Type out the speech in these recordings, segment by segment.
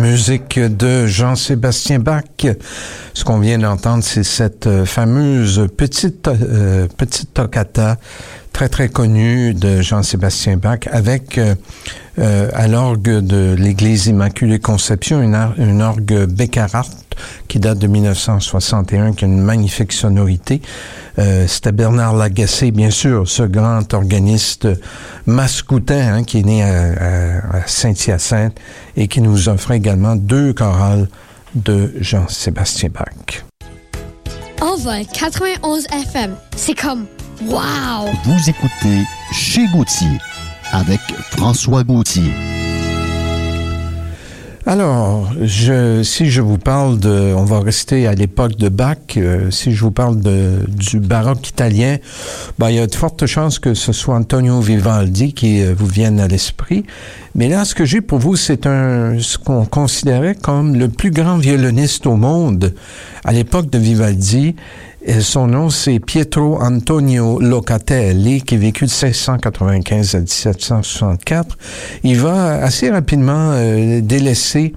musique de Jean-Sébastien Bach. Ce qu'on vient d'entendre, c'est cette fameuse petite toccata très très connue de Jean-Sébastien Bach avec à l'orgue de l'Église Immaculée Conception, une orgue Beckhardt qui date de 1961, qui a une magnifique sonorité. C'était Bernard Lagacé, bien sûr, ce grand organiste mascoutin qui est né à Saint-Hyacinthe et qui nous offrait également 2 chorales de Jean-Sébastien Bach. Envol 91 FM, c'est comme wow! Vous écoutez Chez Gauthier avec François Gauthier. Alors, si je vous parle on va rester à l'époque de Bach, si je vous parle du baroque italien, il y a de fortes chances que ce soit Antonio Vivaldi qui vous vienne à l'esprit. Mais là, ce que j'ai pour vous, c'est ce qu'on considérait comme le plus grand violoniste au monde à l'époque de Vivaldi. Et son nom, c'est Pietro Antonio Locatelli, qui a vécu de 1695 à 1764. Il va assez rapidement délaisser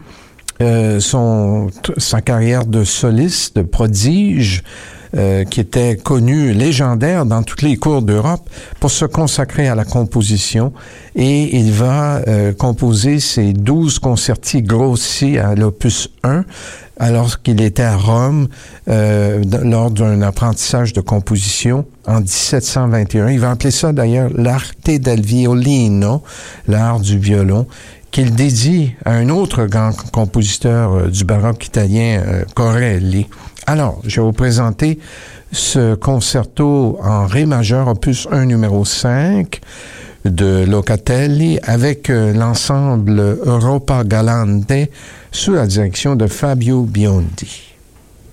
sa carrière de soliste, de prodige, qui était connu, légendaire dans toutes les cours d'Europe, pour se consacrer à la composition. Et il va composer ses 12 concerti grossi à l'opus 1, alors qu'il était à Rome lors d'un apprentissage de composition en 1721. Il va appeler ça d'ailleurs l'arte del violino, l'art du violon, qu'il dédie à un autre grand compositeur du baroque italien, Corelli. Alors, je vais vous présenter ce concerto en ré majeur, opus 1 numéro 5 de Locatelli avec l'ensemble Europa Galante sous la direction de Fabio Biondi.